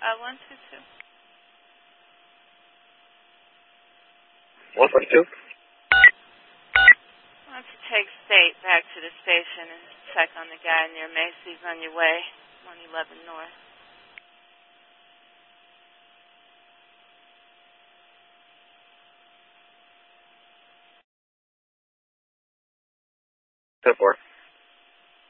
122. 122? Why don't you take State back to the station and check on the guy near Macy's on your way, 111 North. Ten four.